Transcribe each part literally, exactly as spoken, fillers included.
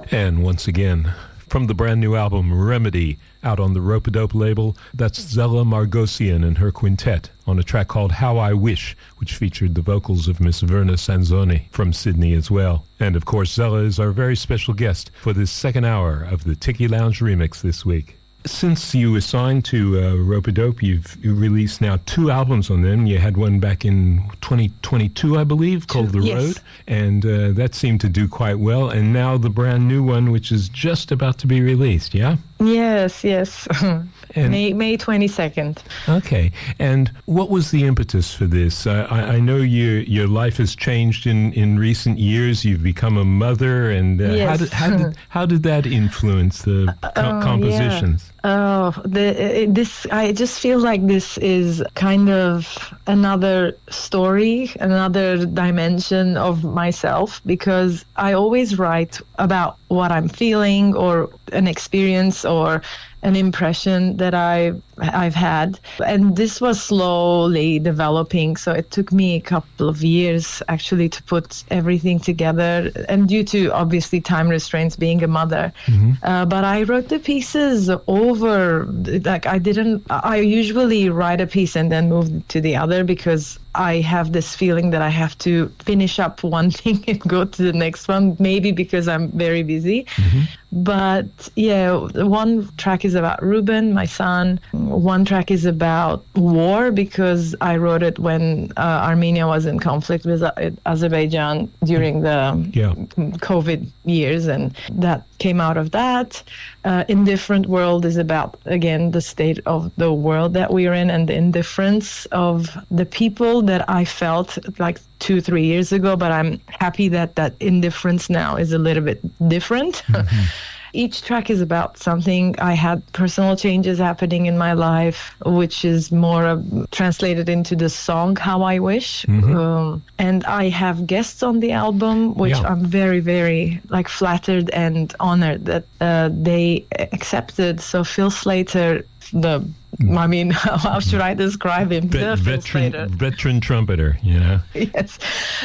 And once again, from the brand new album Remedy, out on the Rope-A-Dope label, that's Zella Margosian and her quintet on a track called How I Wish, which featured the vocals of Miss Verna Sanzoni from Sydney as well. And of course, Zella is our very special guest for this second hour of the Tiki Lounge Remix this week. Since you were signed to uh, Rope-A-Dope, you've you released now two albums on them. You had one back in twenty twenty-two, I believe, called The Yes. Road, and uh, that seemed to do quite well. And now the brand new one, which is just about to be released, yeah? Yes, yes. And- May May twenty-second. Okay. And what was the impetus for this? Uh, I, I know you, your life has changed in, in recent years. You've become a mother, and uh, how, Yes. did, how, did, how did that influence the co- Oh, compositions? Oh, the it, this I just feel like this is kind of another story, another dimension of myself, because I always write about what I'm feeling or an experience or an impression that I I've had, and this was slowly developing. So it took me a couple of years actually to put everything together, and due to obviously time restraints, being a mother. Mm-hmm. Uh, but I wrote the pieces over. Like I didn't. I usually write a piece and then move to the other because I have this feeling that I have to finish up one thing and go to the next one. Maybe because I'm very busy. Mm-hmm. But yeah, one track is about Ruben, my son. One track is about war because I wrote it when uh, Armenia was in conflict with uh, Azerbaijan during the Yeah. COVID years, and that came out of that. Uh, Indifferent World is about, again, the state of the world that we're in and the indifference of the people that I felt like two, three years ago, but I'm happy that that indifference now is a little bit different. Mm-hmm. Each track is about something. I had personal changes happening in my life, which is more uh, translated into the song How I Wish. Mm-hmm. Um, and I have guests on the album, which Yeah. I'm very, very like flattered and honored that uh, they accepted. So Phil Slater, the I mean, how should I describe him? Ve- The Phil Slater. veteran, veteran trumpeter, you know? Yes.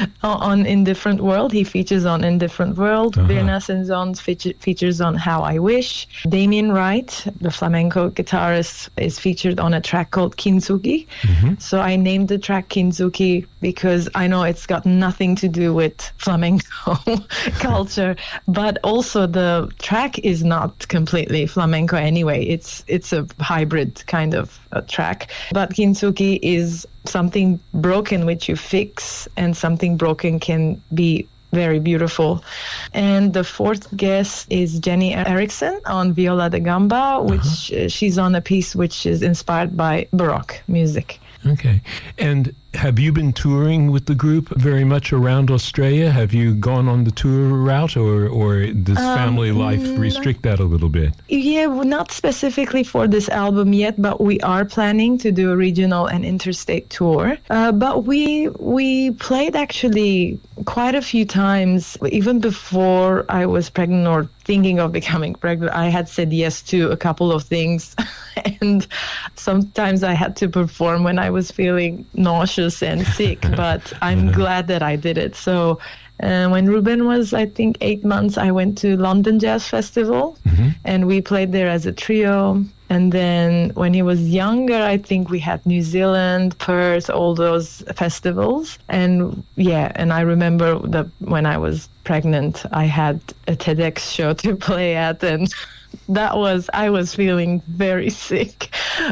On Indifferent World, he features on Indifferent World. Uh-huh. Virna Senzon feature, features on How I Wish. Damien Wright, the flamenco guitarist, is featured on a track called Kintsugi. Mm-hmm. So I named the track Kintsugi because I know it's got nothing to do with flamenco culture, but also the track is not completely flamenco anyway. It's it's a hybrid kind of a track. But Kintsugi is something broken which you fix, and something broken can be very beautiful. And the fourth guest is Jenny Erickson on viola da gamba, which uh-huh. uh, she's on a piece which is inspired by Baroque music. Okay. And have you been touring with the group very much around Australia? Have you gone on the tour route, or, or does Um, family life restrict that a little bit? Yeah, well, not specifically for this album yet, but we are planning to do a regional and interstate tour. Uh, but we we played actually quite a few times, even before I was pregnant or thinking of becoming pregnant. I had said yes to a couple of things, and sometimes I had to perform when I was feeling nauseous and sick, but I'm glad that I did it. So uh, when Ruben was, I think, eight months, I went to London Jazz Festival, mm-hmm. and we played there as a trio. And then when he was younger, I think we had New Zealand, Perth, all those festivals. And yeah, and I remember that when I was pregnant, I had a TEDx show to play at, and that was, I was feeling very sick.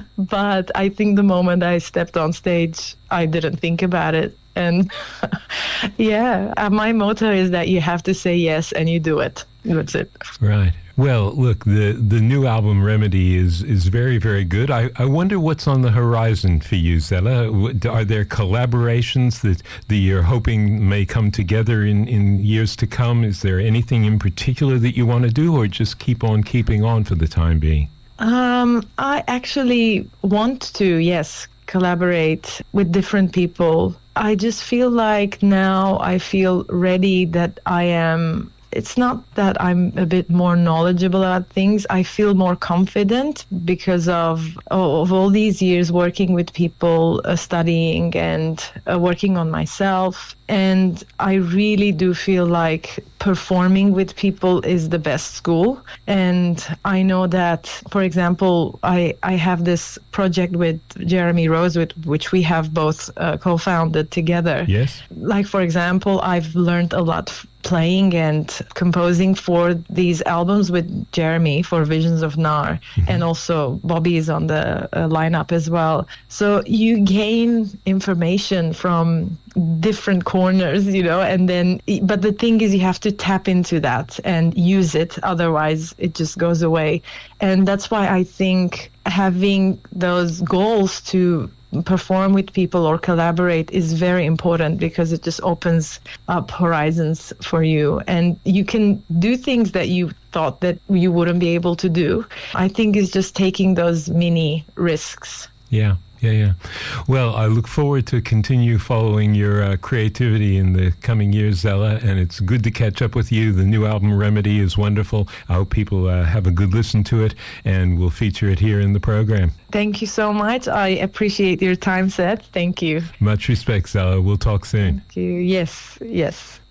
But I think the moment I stepped on stage, I didn't think about it. And yeah, uh, my motto is that you have to say yes and you do it. That's it. Right. Well, look, the, the new album Remedy is, is very, very good. I, I wonder what's on the horizon for you, Zella. Are there collaborations that, that you're hoping may come together in, in years to come? Is there anything in particular that you want to do, or just keep on keeping on for the time being? Um, I actually want to, yes, collaborate with different people. I just feel like now I feel ready that I am it's not that I'm a bit more knowledgeable about things. I feel more confident because of, of all these years working with people, uh, studying and uh, working on myself. And I really do feel like performing with people is the best school. And I know that, for example, I, I have this project with Jeremy Rose, with which we have both uh, co-founded together. Yes. Like, for example, I've learned a lot f- playing and composing for these albums with Jeremy for Visions of Nar. Mm-hmm. And also Bobby is on the uh, lineup as well. So you gain information from different corners, you know, and then, but the thing is you have to tap into that and use it. Otherwise it just goes away. And that's why I think having those goals to perform with people or collaborate is very important, because it just opens up horizons for you, and you can do things that you thought that you wouldn't be able to do. I think it's just taking those mini risks. Yeah. Yeah, yeah. Well, I look forward to continue following your uh, creativity in the coming years, Zella, and it's good to catch up with you. The new album, Remedy, is wonderful. I hope people uh, have a good listen to it, and we'll feature it here in the program. Thank you so much. I appreciate your time, Seth. Thank you. Much respect, Zella. We'll talk soon. Thank you. Yes, yes.